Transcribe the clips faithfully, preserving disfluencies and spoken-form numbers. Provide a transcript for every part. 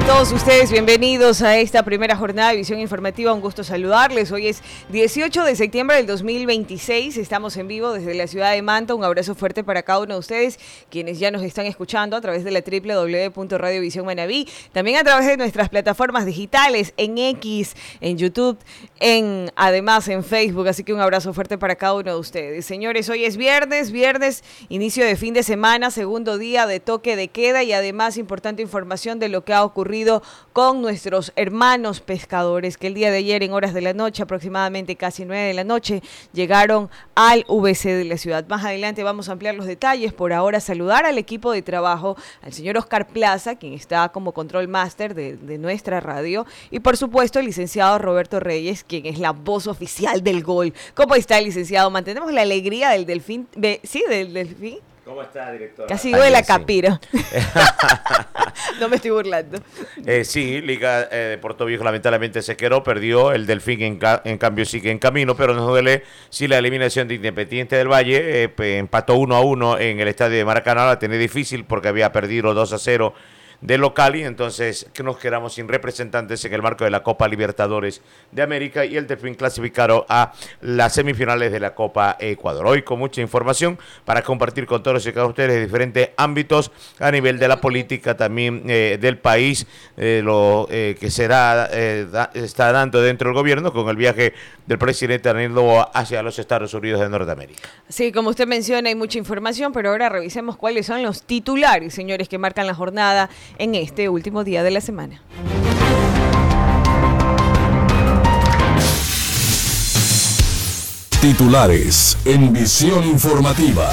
Tengan todos ustedes bienvenidos a esta primera jornada de Visión Informativa. Un gusto saludarles. Hoy es dieciocho de septiembre del dos mil veintiséis. Estamos en vivo desde la ciudad de Manta. Un abrazo fuerte para cada uno de ustedes, quienes ya nos están escuchando a través de la doble u doble u doble u punto radio visión manaví. También a través de nuestras plataformas digitales, en X, en YouTube, en además en Facebook. Así que un abrazo fuerte para cada uno de ustedes. Señores, hoy es viernes, viernes, inicio de fin de semana, segundo día de toque de queda y además importante información de lo que ha ocurrido con nuestros hermanos pescadores que el día de ayer en horas de la noche, aproximadamente casi nueve de la noche, llegaron al V C de la ciudad. Más adelante vamos a ampliar los detalles. Por ahora saludar al equipo de trabajo, al señor Oscar Plaza, quien está como control master de, de nuestra radio, y por supuesto el licenciado Roberto Reyes, quien es la voz oficial del gol. ¿Cómo está, licenciado? Mantenemos la alegría del delfín, de, sí, del delfín. ¿Cómo está, director? Casi digo de la Capira. No me estoy burlando. Eh, sí, Liga eh, de Puerto Viejo lamentablemente se quedó, perdió. El Delfín en, ca en cambio sigue en camino, pero nos duele si la eliminación de Independiente del Valle. Eh, empató uno a uno en el estadio de Maracaná. La tenía difícil porque había perdido dos a cero de local, y entonces que nos quedamos sin representantes en el marco de la Copa Libertadores de América, y el Delfín clasificaron a las semifinales de la Copa Ecuador. Hoy con mucha información para compartir con todos y cada ustedes de diferentes ámbitos a nivel de la política también eh, del país, eh, lo eh, que será eh, da, está dando dentro del gobierno con el viaje del presidente Daniel Noboa hacia los Estados Unidos de Norteamérica. Sí, como usted menciona, hay mucha información, pero ahora revisemos cuáles son los titulares, señores, que marcan la jornada en este último día de la semana. Titulares en Visión Informativa.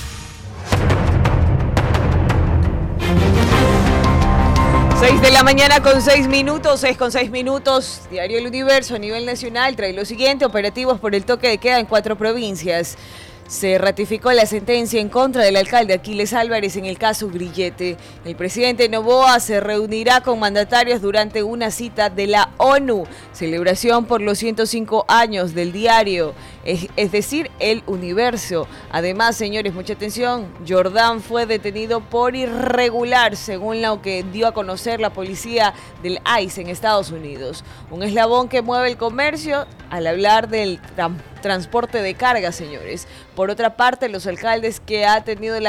Seis de la mañana con seis minutos, seis con seis minutos. Diario El Universo a nivel nacional trae lo siguiente: operativos por el toque de queda en cuatro provincias. Se ratificó la sentencia en contra del alcalde Aquiles Álvarez en el caso Grillete. El presidente Noboa se reunirá con mandatarios durante una cita de la ONU. Celebración por los ciento cinco años del diario, es, es decir, El Universo. Además, señores, mucha atención, Jordán fue detenido por irregular, según lo que dio a conocer la policía del I C E en Estados Unidos. Un eslabón que mueve el comercio al hablar del tra- transporte de carga, señores. Por otra parte, los alcaldes que ha tenido la